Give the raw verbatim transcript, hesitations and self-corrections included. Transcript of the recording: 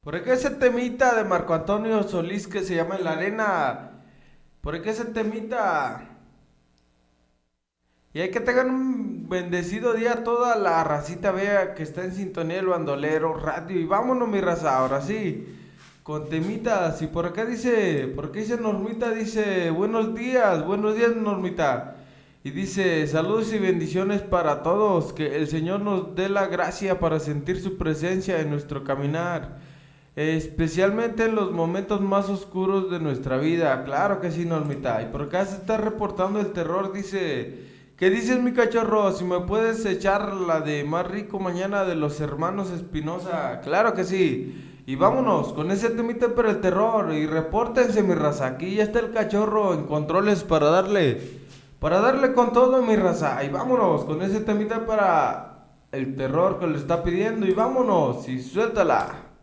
¿Por qué ese temita de Marco Antonio Solís que se llama En la Arena? ¿Por qué ese temita? Y hay que tengan un bendecido día toda la racita vea que está en sintonía del bandolero radio. Y vámonos mi raza, ahora sí, con temitas. Y por acá dice, por qué dice Normita, dice, buenos días, buenos días Normita. Y dice, saludos y bendiciones para todos, que el Señor nos dé la gracia para sentir su presencia en nuestro caminar, especialmente en los momentos más oscuros de nuestra vida. Claro que sí, Normita. Y por acá se está reportando el terror, dice, ¿qué dices mi cachorro? Si me puedes echar la de Más Rico Mañana de los hermanos Espinosa. Claro que sí. Y vámonos con ese temita para el terror. Y repórtense mi raza. Aquí ya está el cachorro en controles para darle. Para darle con todo mi raza. Y vámonos con ese temita para el terror que le está pidiendo. Y vámonos y suéltala.